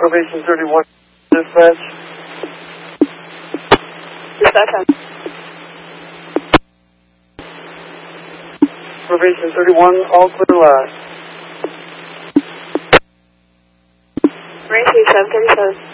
Probation 31, dispatch. Dispatch on. Probation 31, all clear live. Range 737.